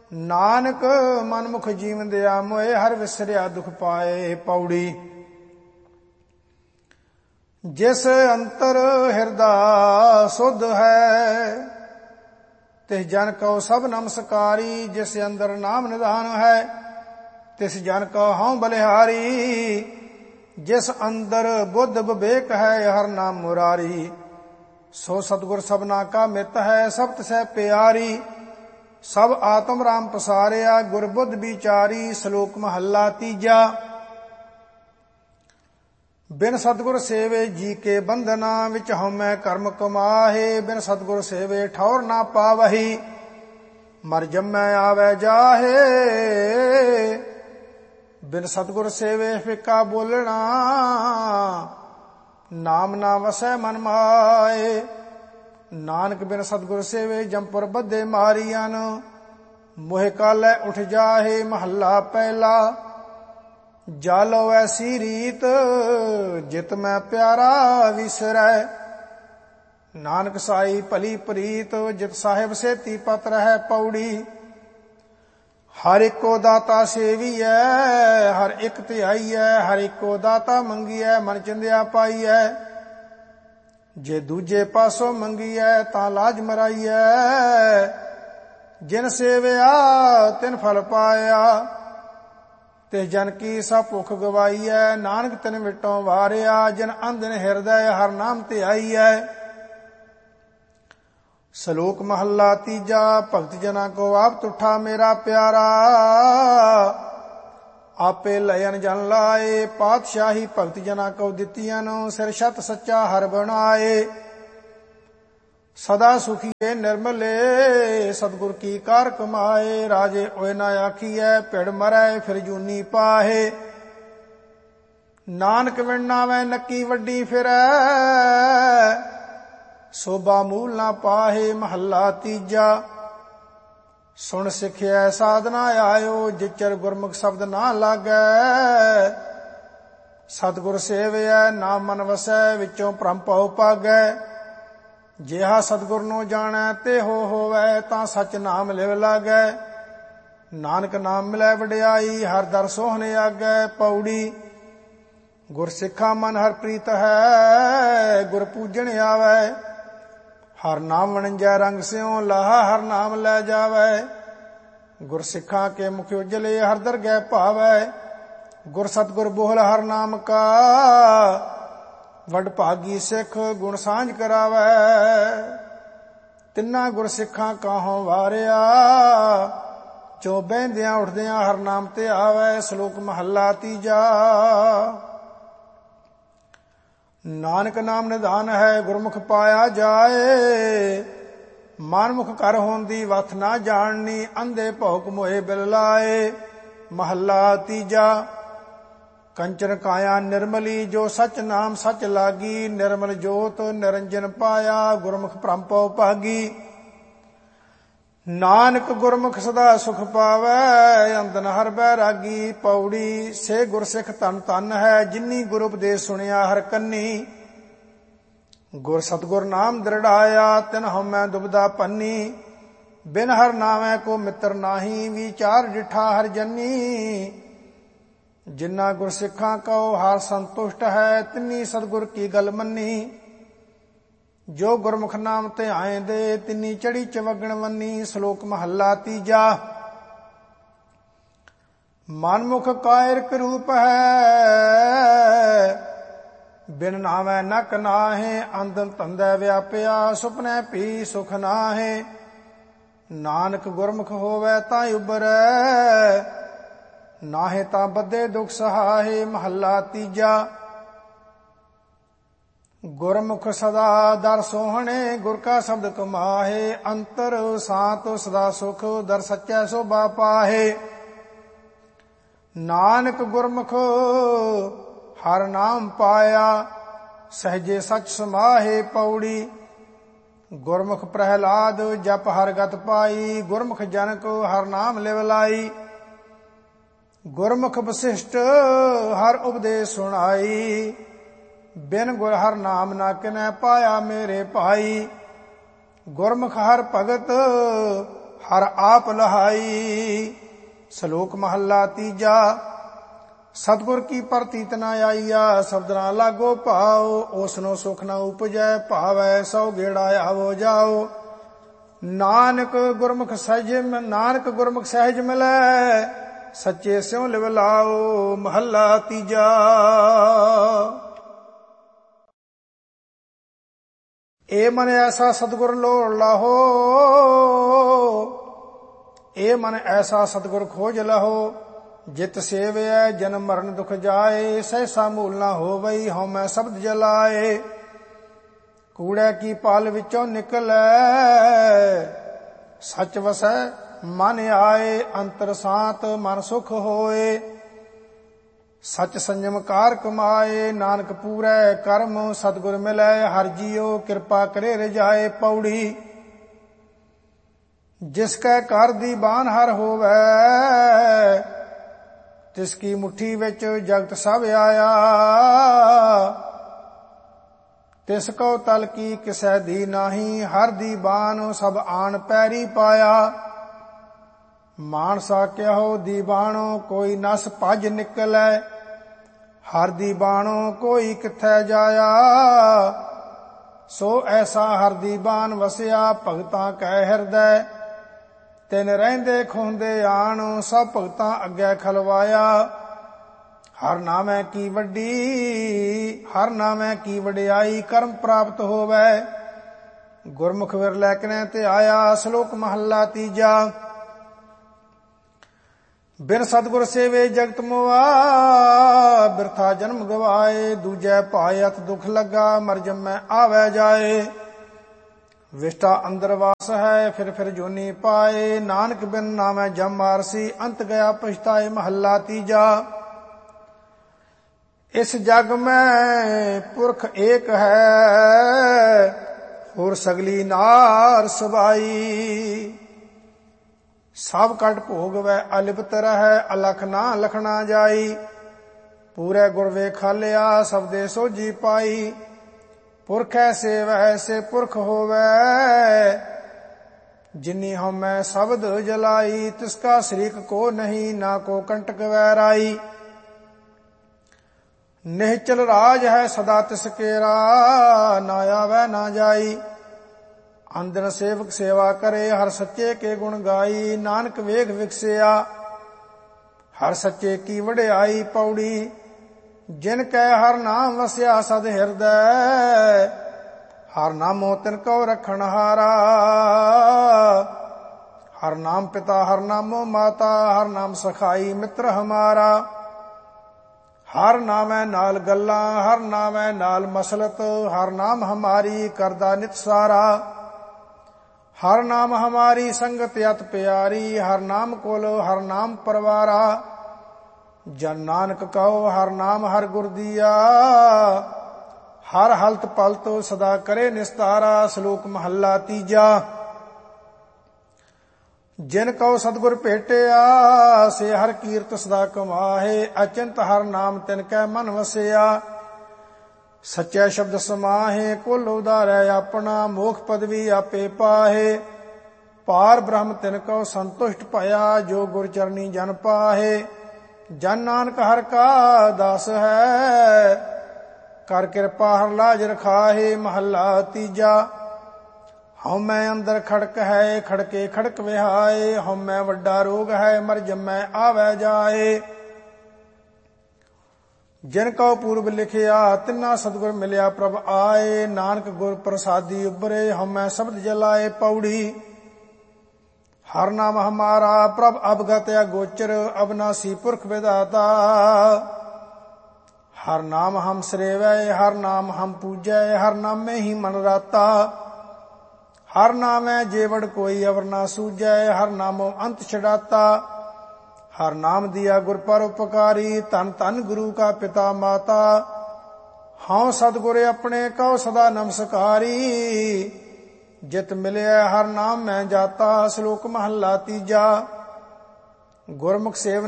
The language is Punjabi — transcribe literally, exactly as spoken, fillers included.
ਨਾਨਕ ਮਨਮੁਖ ਜੀਵਨ ਦਿਆ ਮੋਏ, ਹਰ ਵਿਸਰਿਆ ਦੁਖ ਪਾਏ। ਪੌੜੀ। ਜਿਸ ਅੰਤਰ ਹਿਰਦਾ ਸੁਧ ਹੈ, ਤਿਸ ਜਨ ਕਉ ਸਭ ਨਮਸਕਾਰੀ। ਜਿਸ ਅੰਦਰ ਨਾਮ ਨਿਧਾਨ ਹੈ, ਤਿਸ ਜਨ ਕਉ ਹਉ ਬਲਿਹਾਰੀ। ਜਿਸ ਅੰਦਰ ਬੁੱਧ ਵਿਵੇਕ ਹੈ, ਹਰ ਨਾਮ ਮੁਰਾਰੀ। ਸੋ ਸਤਿਗੁਰ ਸਭਨਾ ਕਾ ਮਿਤ ਹੈ, ਸਭ ਤਿਸੈ ਪਿਆਰੀ। ਸਭ ਆਤਮ ਰਾਮ ਪਸਾਰਿਆ, ਗੁਰ ਬੁੱਧ ਵਿਚਾਰੀ। ਸ਼ਲੋਕ ਮਹੱਲਾ ਤੀਜਾ। ਬਿਨ ਸਤਿਗੁਰ ਸੇਵੇ ਜੀ ਕੇ ਬੰਧਨਾ, ਵਿੱਚ ਹਉਮੈ ਕਰਮ ਕਮਾਹੇ। ਬਿਨ ਸਤਿਗੁਰ ਸੇਵੇ ਠੌਰ ਨਾ ਪਾਵਹੀ, ਮਰ ਜੰਮੈ ਆਵੈ ਜਾਹੇ। ਬਿਨ ਸਤਿਗੁਰ ਸੇਵੇ ਫਿੱਕਾ ਬੋਲਣਾ, ਨਾਮ ਨਾ ਵਸੈ ਮਨ ਮਾਏ। ਨਾਨਕ ਬਿਨ ਸਤਿਗੁਰ ਸੇਵੇ ਜੰਪੁਰ ਬੱਧੇ ਮਾਰੀਅਨ, ਮੋਹਿ ਕਾਲੈ ਉਠ ਜਾਹੇ। ਮਹੱਲਾ ਪਹਿਲਾ। ਜਾਲੋ ਐਸੀ ਰੀਤ, ਜਿਤ ਮੈਂ ਪਿਆਰਾ ਵਿਸਰੈ। ਨਾਨਕ ਸਾਈ ਭਲੀ ਪ੍ਰੀਤ, ਜਿਤ ਸਾਹਿਬ ਸੇਤੀ ਪਤ ਰਹੈ। ਪੌੜੀ। ਹਰ ਇੱਕੋ ਦਾਤਾ ਸੇਵੀਐ, ਹਰ ਇੱਕ ਧਿਆਈਐ। ਹਰ ਇੱਕੋ ਦਾਤਾ ਮੰਗੀਐ, ਮਨ ਚਿੰਦਿਆ ਪਾਈਐ। ਜੇ ਦੂਜੇ ਪਾਸੋਂ ਮੰਗੀਐ, ਤਾਂ ਲਾਜ ਮਰਾਈਐ। ਜਿਨ ਸੇਵਿਆ ਤਿਨ ਫਲ ਪਾਇਆ, ਤਿਸ ਜਨ ਕੀ ਸਭ ਭੁੱਖ ਗਵਾਈਐ। ਨਾਨਕ ਤਿਨ ਵਿਟੋਂ ਵਾਰਿਆ, ਜਿਨ ਅੰਧਨ ਹਿਰਦੈ ਹਰ ਨਾਮ ਧਿਆਈਐ। ਸ਼ਲੋਕ ਮਹੱਲਾ ਤੀਜਾ। ਭਗਤ ਜਨਾ ਕੋ ਆਪ ਤੁਠਾ ਮੇਰਾ ਪਿਆਰਾ, ਆਪੇ ਲਇਨ ਜਨ ਲਾਏ। ਪਾਤਸ਼ਾਹੀ ਭਗਤ ਜਨਾ ਕੋ ਦਿੱਤੀਆਂ, ਸਿਰ ਛਤ ਸੱਚਾ ਹਰ ਬਣਾਏ। ਸਦਾ ਸੁਖੀਏ ਨਿਰਮਲੇ, ਸਤਿਗੁਰ ਕੀ ਕਾਰ ਕਮਾਏ। ਰਾਜੇ ਓਏ ਨਾ ਆਖੀਐ, ਭਿੜ ਮਰੈ ਫਿਰ ਜੂਨੀ ਪਾਹੇ। ਨਾਨਕ ਵਿਣ ਨਾਵੈ ਨੱਕੀ ਵੱਡੀ ਫਿਰੈ, ਸੋਭਾ ਮੂਲ ਨਾ ਪਾਹੇ। ਮਹੱਲਾ ਤੀਜਾ। ਸੁਣ ਸਿੱਖਿਆ ਸਾਧਨਾ ਆਇਓ, ਜਿਚਰ ਗੁਰਮੁਖ ਸ਼ਬਦ ਨਾ ਲਾਗੈ। ਸਤਿਗੁਰ ਸੇਵਿਐ ਨਾਮ ਮਨ ਵਸੈ, ਵਿੱਚੋਂ ਭ੍ਰਮ ਭਉ ਭਾਗੈ। ਜਿਹਾ ਸਤਿਗੁਰ ਨੂੰ ਜਾਣੈ ਤੇ ਹੋ ਹੋਵੈ, ਤਾਂ ਸਚ ਨਾਮ ਲਿਵ ਲਾਗੈ। ਨਾਨਕ ਨਾਮ ਮਿਲੈ ਵਡਿਆਈ, ਹਰ ਦਰ ਸੋਹਣ ਆਗੈ। ਪੌੜੀ। ਗੁਰ ਸਿੱਖਾ ਮਨ ਹਰ ਪ੍ਰੀਤ ਹੈ, ਗੁਰ ਪੂਜਣ ਆਵੈ। ਹਰ ਨਾਮ ਵਣਜੈ ਰੰਗ ਸਿਉ, ਲਾਹਾ ਹਰ ਨਾਮ ਲੈ ਜਾਵੈ। ਗੁਰ ਸਿੱਖਾਂ ਕੇ ਮੁਖ ਉਜਲੇ, ਹਰ ਦਰਗਹਿ ਭਾਵੈ। ਗੁਰ ਸਤਿਗੁਰ ਬੋਲ ਹਰ ਨਾਮ ਕਾ, ਵਡ ਭਾਗੀ ਸਿੱਖ ਗੁਣ ਸਾਂਝ ਕਰਾਵੈ। ਤਿੰਨਾ ਗੁਰ ਸਿੱਖਾਂ ਕਾਹੋਂ ਵਾਰਿਆ, ਜੋ ਬਹਿੰਦਿਆਂ ਉੱਠਦਿਆਂ ਹਰ ਨਾਮ ਤੇ ਆਵੈ। ਸ਼ਲੋਕ ਮਹੱਲਾ ਤੀਜਾ। ਨਾਨਕ ਨਾਮ ਨਿਧਾਨ ਹੈ, ਗੁਰਮੁਖ ਪਾਇਆ ਜਾਏ। ਮਨਮੁਖ ਕਰ ਹੋਂਦੀ ਵਥ ਨਾ ਜਾਣਨੀ, ਅੰਧੇ ਭੌਕ ਮੋਏ ਬਿਲ ਲਾਏ। ਮਹੱਲਾ ਤੀਜਾ। ਕੰਚਨ ਕਾਇਆ ਨਿਰਮਲੀ, ਜੋ ਸਚ ਨਾਮ ਸਚ ਲਾਗੀ। ਨਿਰਮਲ ਜੋਤ ਨਿਰੰਜਨ ਪਾਇਆ, ਗੁਰਮੁਖ ਭ੍ਰਮ ਭਉ ਭਾਗੀ। ਨਾਨਕ ਗੁਰਮੁਖ ਸਦਾ ਸੁਖ ਪਾਵੈ, ਅੰਦਨ ਹਰ ਬੈਰਾਗੀ। ਪੌੜੀ। ਸੇ ਗੁਰਸਿੱਖ ਧਨ ਧਨ ਹੈ, ਜਿਨੀ ਗੁਰ ਉਪਦੇਸ਼ ਸੁਣਿਆ ਹਰ ਕੰਨੀ। ਗੁਰ ਸਤਿਗੁਰ ਨਾਮ ਦ੍ਰਿੜਾਇਆ, ਤਿਨ ਹਉਮੈ ਦੁਬਦਾ ਪੰਨੀ। ਬਿਨ ਹਰ ਨਾਮੈ ਕੋ ਮਿੱਤਰ ਨਾਹੀ, ਵਿਚਾਰ ਡਿਠਾ ਹਰ ਜਨੀ। ਜਿਨਾ ਗੁਰ ਸਿੱਖਾਂ ਕਉ ਹਰ ਸੰਤੁਸ਼ਟ ਹੈ, ਤਿਨੀ ਸਤਿਗੁਰ ਕੀ ਗਲ ਮੰਨੀ। ਜੋ ਗੁਰਮੁਖ ਨਾਮ ਧਿਆਏ ਦੇ, ਤਿਨੀ ਚੜੀ ਚਵਗਣ ਵੰਨੀ। ਸ਼ਲੋਕ ਮਹੱਲਾ ਤੀਜਾ। ਮਨਮੁਖ ਕਾਇਰਕ ਰੂਪ ਹੈ, ਬਿਨ ਨਾਮੈ ਨਕ ਨਾਹੇ। ਅੰਧਨ ਧੰਦੈ ਵਿਆਪਿਆ, ਸੁਪਨੈ ਭੀ ਸੁਖ ਨਾਹੇ। ਨਾਨਕ ਗੁਰਮੁਖ ਹੋਵੈ ਤਾਂ ਉਬਰੈ, ਨਾਹੇ ਤਾਂ ਬੱਧੇ ਦੁਖ ਸਹਾਏ। ਮਹੱਲਾ ਤੀਜਾ। ਗੁਰਮੁਖ ਸਦਾ ਦਰ ਸੋਹਣੇ, ਗੁਰ ਕਾ ਸ਼ਬਦ ਕਮਾਹੇ। ਅੰਤਰ ਸਾਤ ਸਦਾ ਸੁਖ, ਦਰ ਸੱਚੈ ਸੋਭਾ ਪਾਹੇ। ਨਾਨਕ ਗੁਰਮੁਖ ਹਰ ਨਾਮ ਪਾਇਆ, ਸਹਜੇ ਸਚ ਸਮਾਹੇ। ਪੌੜੀ। ਗੁਰਮੁਖ ਪ੍ਰਹਿਲਾਦ ਜਪ ਹਰ ਗਤ ਪਾਈ, ਗੁਰਮੁਖ ਜਨ ਕੋ ਹਰ ਨਾਮ ਲਿਵ ਲਾਈ। ਗੁਰਮੁਖ ਵਸਿਸ਼ਟ ਹਰ ਉਪਦੇਸ਼ ਸੁਣਾਈ, ਬਿਨ ਗੁਰ ਹਰ ਨਾਮ ਨਾ ਕਿਨੈ ਪਾਇਆ ਮੇਰੇ ਭਾਈ। ਗੁਰਮੁਖ ਹਰ ਭਗਤ ਹਰ ਆਪ ਲਹਾਈ। ਸ਼ਲੋਕ ਮਹੱਲਾ ਤੀਜਾ। ਸਤਿਗੁਰ ਕੀ ਪ੍ਰਤੀਤ ਨ ਆਈਆ, ਸ਼ਬਦ ਨਾ ਲਾਗੋ ਭਾਉ। ਉਸਨੋ ਸੁਖ ਨ ਉਪਜੈ, ਭਾਵੈ ਸੌ ਗੇੜਾ ਆਵੋ ਜਾਓ। ਨਾਨਕ ਗੁਰਮੁਖ ਸਹਿਜ ਨਾਨਕ ਗੁਰਮੁਖ ਸਹਿਜ ਮਿਲੈ, ਸੱਚੇ ਸਿਉ ਲਿਵ ਲਾਓ। ਮਹੱਲਾ ਤੀਜਾ। ਏ ਮਨ ਐਸਾ ਸਤਿਗੁਰ ਲੋੜ ਲਾਹੋ, ਏ ਮਨ ਐਸਾ ਸਤਿਗੁਰ ਖੋਜ ਲਹੋ। ਜਿਤ ਸੇਵਿਐ ਜਨਮ ਮਰਨ ਦੁਖ ਜਾਏ, ਸਹਿਸਾ ਮੂਲ ਨਾ ਹੋਵਈ ਹਉਮੈ ਸ਼ਬਦ ਜਲਾਏ। ਕੂੜੈ ਕੀ ਪਾਲ ਵਿੱਚੋਂ ਨਿਕਲੈ, ਸੱਚ ਵਸੈ ਮਨ ਆਏ। ਅੰਤਰ ਸਾਤ ਮਨ ਸੁਖ ਹੋਏ, ਸਚ ਸੰਜਮ ਕਾਰ ਕਮਾਏ। ਨਾਨਕ ਪੂਰੈ ਕਰਮ ਸਤਿਗੁਰ ਮਿਲੈ, ਹਰਿ ਜੀਉ ਕਿਰਪਾ ਕਰੇ ਰਜਾਏ। ਪੌੜੀ। ਜਿਸ ਕੈ ਘਰ ਦੀ ਬਾਨ ਹਰ ਹੋਵੈ, ਤਿਸ ਕੀ ਮੁਠੀ ਵਿੱਚ ਜਗਤ ਸਭ ਆਇਆ। ਤਿਸ ਕੋ ਤਲ ਕੀ ਕਿਸੈ ਦੀ ਨਾਹੀ, ਹਰ ਦੀ ਬਾਣ ਸਭ ਆਣ ਪੈਰੀ ਪਾਇਆ। ਮਾਨਸਾ ਕਿਹੋ ਦੀ ਬਾਣੋ, ਕੋਈ ਨਸ ਭਜ ਨਿਕਲੈ। ਹਰ ਦੀ ਬਾਣੋ ਕੋਈ ਕਿੱਥੈ ਜਾਇਆ। ਸੋ ਐਸਾ ਹਰ ਦੀ ਬਾਣ ਵਸਿਆ, ਭਗਤਾਂ ਕੈ ਹਿਰਦੈ। ਤਿਨ ਰਹਿੰਦੇ ਖੁੰਦੇ ਆਣ, ਸਭ ਭਗਤਾਂ ਅੱਗੇ ਖਲਵਾਇਆ। ਹਰ ਨਾਮੈ ਕੀ ਵੱਡੀ, ਹਰ ਨਾਮੈ ਕੀ ਵਡਿਆਈ। ਕਰਮ ਪ੍ਰਾਪਤ ਹੋਵੈ, ਗੁਰਮੁਖ ਵਿਰਲੇ ਕਿਨੈ ਤੇ ਆਇਆ। ਸ਼ਲੋਕ ਮਹੱਲਾ ਤੀਜਾ। ਬਿਨ ਸਤਿਗੁਰ ਸੇਵੇ ਜਗਤ ਮੁਆ, ਬਿਰਥਾ ਜਨਮ ਗਵਾਏ। ਦੂਜੈ ਭਾਇ ਅਤ ਦੁਖ ਲੱਗਾ, ਮਰ ਜੰਮੈ ਆਵੈ ਜਾਏ। ਵਿਸ਼ਟਾ ਅੰਦਰ ਵਾਸ ਹੈ, ਫਿਰ ਫਿਰ ਜੋਨੀ ਪਾਏ। ਨਾਨਕ ਬਿਨ ਨਾਮੈ ਜਮ ਮਾਰਸੀ, ਅੰਤ ਗਿਆ ਪਛਤਾਏ। ਮਹੱਲਾ ਤੀਜਾ। ਇਸ ਜਗ ਮੈਂ ਪੁਰਖ ਏਕ ਹੈ, ਹੋਰ ਸਗਲੀ ਨਾਰ ਸਬਾਈ। ਸਭ ਕਟ ਭੋਗਵੈ ਅਲਿਪਤ ਰਹੈ, ਅਲਖ ਨਾ ਲਖਣਾ ਜਾਈ। ਪੂਰੇ ਗੁਰ ਵੇਖਾਲਿਆ, ਸਬਦੇ ਸੋਝੀ ਪਾਈ। ਪੁਰਖ ਐਸੇ ਵੈਸੇ ਪੁਰਖ ਹੋਵੈ, ਜਿਨੀ ਹਉਮੈ ਸ਼ਬਦ ਜਲਾਈ। ਤਿਸਕਾ ਸ਼ਰੀਕ ਕੋ ਨਹੀਂ, ਨਾ ਕੋ ਕੰਟਕ ਵੈਰਾਈ। ਨਿਹਚਲ ਰਾਜ ਹੈ ਸਦਾ ਤਿਸ ਕੇਰਾ, ਨਾ ਆਵੈ ਨਾ ਜਾਈ। ਅੰਦਨ ਸੇਵਕ ਸੇਵਾ ਕਰੇ, ਹਰ ਸੱਚੇ ਕੇ ਗੁਣ ਗਾਈ। ਨਾਨਕ ਵੇਖ ਵਿਕਸਿਆ, ਹਰ ਸੱਚੇ ਕੀ ਵਡਿਆਈ। ਪੌੜੀ। ਜਿਨ ਕੈ ਹਰ ਨਾਮ ਵਸਿਆ ਸਦ ਹਿਰਦੈ, ਹਰ ਨਾਮੋ ਤਿਨ ਕਉ ਰਖਣ ਹਾਰਾ। ਹਰ ਨਾਮ ਪਿਤਾ ਹਰ ਨਾਮੋ ਮਾਤਾ, ਹਰ ਨਾਮ ਸਖਾਈ ਮਿੱਤਰ ਹਮਾਰਾ। ਹਰ ਨਾਮੈ ਨਾਲ ਗੱਲਾਂ, ਹਰ ਨਾਮੈ ਨਾਲ ਮਸਲਤ। ਹਰ ਨਾਮ ਹਮਾਰੀ ਕਰਦਾ ਨਿਤ ਸਾਰਾ। ਹਰ ਨਾਮ ਹਮਾਰੀ ਸੰਗਤ ਅਤ ਪਿਆਰੀ। ਹਰ ਨਾਮ ਕੁਲ ਹਰ ਨਾਮ ਪਰਵਾਰਾ। ਜਨ ਨਾਨਕ ਕਹੋ ਹਰ ਨਾਮ ਹਰ ਗੁਰ ਦੀਆ, ਹਰ ਹਲਤ ਪਲਤ ਸਦਾ ਕਰੇ ਨਿਸਤਾਰਾ। ਸ਼ਲੋਕ ਮਹੱਲਾ ਤੀਜਾ। ਜਿਨ ਕਉ ਸਤਿਗੁਰ ਭੇਟਿਆ, ਸੇ ਹਰ ਕੀਰਤ ਸਦਾ ਕਮਾਹੇ। ਅਚਿੰਤ ਹਰ ਨਾਮ ਤਿਨ ਕੈ ਮਨ ਵਸਿਆ। ਸੱਚਾ ਸ਼ਬਦ ਸਮਾਹੇ, ਕੁਲ ਉਦਾਰੈ ਆਪਣਾ। ਮੋਖ ਪਦਵੀ ਆਪੇ ਪਾਹੇ, ਪਾਰ ਬ੍ਰਹਮ ਤਿਨ ਕਉ ਸੰਤੁਸ਼ਟ ਭਇਆ। ਜੋ ਗੁਰ ਚਰਨੀ ਜਨ ਪਾਹੇ। ਜਨ ਨਾਨਕ ਹਰ ਕਾ ਦਾਸ ਹੈ, ਕਰ ਕਿਰਪਾ ਹਰ ਲਾਜ ਰਖਾਹੇ। ਮਹੱਲਾ ਤੀਜਾ। ਹਉਮੈ ਅੰਦਰ ਖੜਕ ਹੈ, ਖੜਕੇ ਖੜਕ ਵਿਹਾਏ। ਹਉਮੈ ਵੱਡਾ ਰੋਗ ਹੈ, ਮਰ ਜੰਮੈ ਆਵੈ ਜਾਏ। ਜਿਨ ਕਉ ਪੂਰਬ ਲਿਖਿਆ, ਤਿੰਨਾ ਸਤਿਗੁਰ ਮਿਲਿਆ ਪ੍ਰਭ ਆਏ। ਨਾਨਕ ਗੁਰ ਪ੍ਰਸਾਦੀ ਉਬਰੇ, ਹਉਮੈ ਸ਼ਬਦ ਜਲਾਏ। ਪੌੜੀ। ਹਰ ਨਾਮ ਹਮਾਰਾ ਪ੍ਰਭ ਅਵਗਤ ਅਗੋਚਰ, ਅਬਨਾਸੀ ਪੁਰਖ ਵਿਦਾਤਾ। ਹਰ ਨਾਮ ਹਮ ਸਰੇਵੈ, ਹਰ ਨਾਮ ਹਮ ਪੂਜੈ। ਹਰ ਨਾਮੇ ਹੀ ਮਨ ਰਾਤਾ। ਹਰ ਨਾਮੈ ਜੇਵੜ ਕੋਈ ਅਵਰ ਨਾ ਸੂਝੈ। ਹਰ ਨਾਮੋ ਅੰਤ ਛਡਾਤਾ। ਹਰ ਨਾਮ ਦੀਆ ਗੁਰ ਪਰ ਉਪਕਾਰੀ। ਧਨ ਧਨ ਗੁਰੂ ਕਾ ਪਿਤਾ ਮਾਤਾ। ਹਉ ਸਤਿਗੁਰ ਆਪਣੇ ਕਉ ਸਦਾ ਨਮਸਕਾਰੀ। ਜਿਤ ਮਿਲਿਆ ਹਰ ਨਾਮ ਮੈਂ ਜਾਤਾ। ਸ਼ਲੋਕ ਮਹੱਲਾ ਤੀਜਾ। ਗੁਰਮੁਖ ਸੇਵ